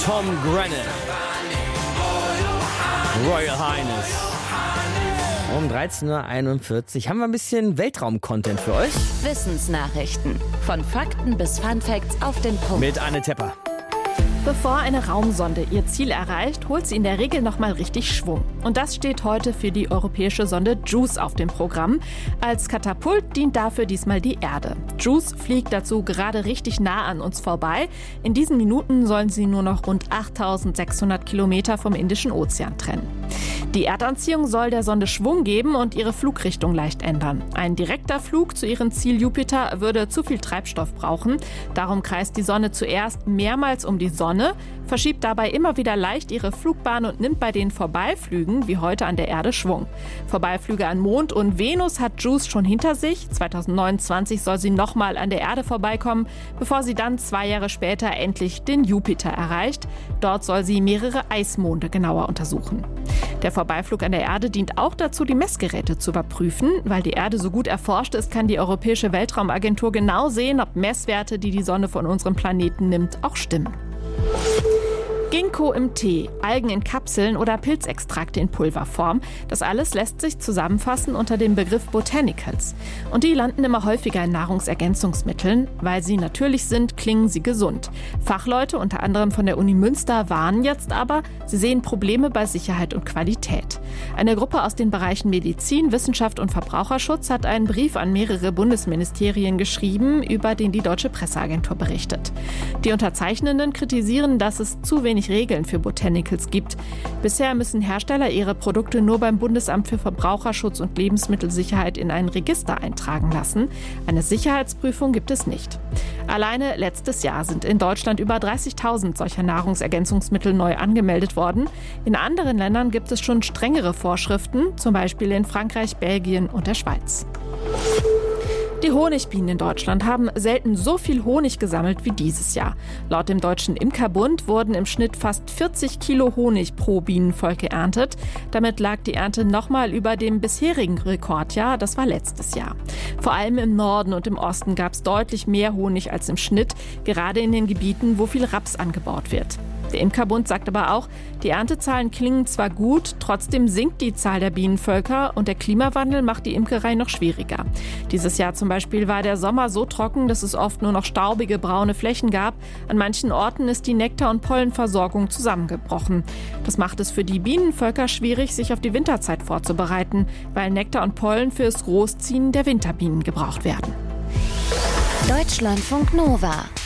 Tom Grennan. Royal Highness. Um 13.41 Uhr haben wir ein bisschen Weltraum-Content für euch. Wissensnachrichten. Von Fakten bis Funfacts auf den Punkt. Mit Anne Tepper. Bevor eine Raumsonde ihr Ziel erreicht, holt sie in der Regel nochmal richtig Schwung. Und das steht heute für die europäische Sonde JUICE auf dem Programm. Als Katapult dient dafür diesmal die Erde. JUICE fliegt dazu gerade richtig nah an uns vorbei. In diesen Minuten sollen sie nur noch rund 8.600 Kilometer vom Indischen Ozean trennen. Die Erdanziehung soll der Sonde Schwung geben und ihre Flugrichtung leicht ändern. Ein direkter Flug zu ihrem Ziel Jupiter würde zu viel Treibstoff brauchen. Darum kreist die Sonne zuerst mehrmals um die Sonne, verschiebt dabei immer wieder leicht ihre Flugbahn und nimmt bei den Vorbeiflügen, wie heute an der Erde, Schwung. Vorbeiflüge an Mond und Venus hat JUICE schon hinter sich. 2029 soll sie nochmal an der Erde vorbeikommen, bevor sie dann 2 Jahre später endlich den Jupiter erreicht. Dort soll sie mehrere Eismonde genauer untersuchen. Der Vorbeiflug an der Erde dient auch dazu, die Messgeräte zu überprüfen. Weil die Erde so gut erforscht ist, kann die Europäische Weltraumagentur genau sehen, ob Messwerte, die die Sonne von unserem Planeten nimmt, auch stimmen. Ginkgo im Tee, Algen in Kapseln oder Pilzextrakte in Pulverform. Das alles lässt sich zusammenfassen unter dem Begriff Botanicals. Und die landen immer häufiger in Nahrungsergänzungsmitteln. Weil sie natürlich sind, klingen sie gesund. Fachleute, unter anderem von der Uni Münster, warnen jetzt aber, sie sehen Probleme bei Sicherheit und Qualität. Eine Gruppe aus den Bereichen Medizin, Wissenschaft und Verbraucherschutz hat einen Brief an mehrere Bundesministerien geschrieben, über den die Deutsche Presseagentur berichtet. Die Unterzeichnenden kritisieren, dass es zu wenig Regeln für Botanicals gibt. Bisher müssen Hersteller ihre Produkte nur beim Bundesamt für Verbraucherschutz und Lebensmittelsicherheit in ein Register eintragen lassen. Eine Sicherheitsprüfung gibt es nicht. Alleine letztes Jahr sind in Deutschland über 30.000 solcher Nahrungsergänzungsmittel neu angemeldet worden. In anderen Ländern gibt es schon strengere Vorschriften, zum Beispiel in Frankreich, Belgien und der Schweiz. Die Honigbienen in Deutschland haben selten so viel Honig gesammelt wie dieses Jahr. Laut dem Deutschen Imkerbund wurden im Schnitt fast 40 Kilo Honig pro Bienenvolk geerntet. Damit lag die Ernte nochmal über dem bisherigen Rekordjahr, das war letztes Jahr. Vor allem im Norden und im Osten gab es deutlich mehr Honig als im Schnitt, gerade in den Gebieten, wo viel Raps angebaut wird. Der Imkerbund sagt aber auch, die Erntezahlen klingen zwar gut, trotzdem sinkt die Zahl der Bienenvölker und der Klimawandel macht die Imkerei noch schwieriger. Dieses Jahr zum Beispiel war der Sommer so trocken, dass es oft nur noch staubige braune Flächen gab. An manchen Orten ist die Nektar- und Pollenversorgung zusammengebrochen. Das macht es für die Bienenvölker schwierig, sich auf die Winterzeit vorzubereiten, weil Nektar und Pollen fürs Großziehen der Winterbienen gebraucht werden. Deutschlandfunk Nova